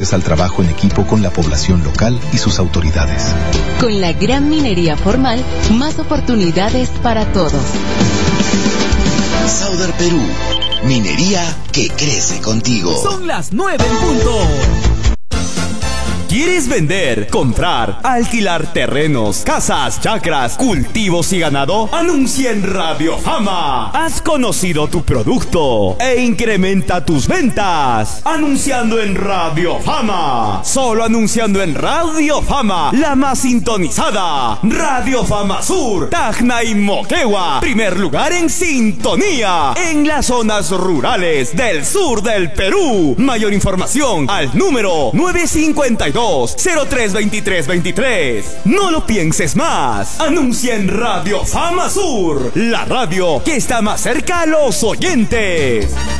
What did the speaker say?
gracias al trabajo en equipo con la población local y sus autoridades. Con la gran minería formal, más oportunidades para todos. Sauder Perú, minería que crece contigo. Son las 9 en punto. ¿Quieres vender, comprar, alquilar terrenos, casas, chacras, cultivos y ganado? Anuncia en Radio Fama. Has conocido tu producto e incrementa tus ventas. Anunciando en Radio Fama. Solo anunciando en Radio Fama, la más sintonizada. Radio Fama Sur, Tacna y Moquegua. Primer lugar en sintonía en las zonas rurales del sur del Perú. Mayor información al número 952-032323. No lo pienses más. Anuncia en Radio Fama Sur, la radio que está más cerca a los oyentes.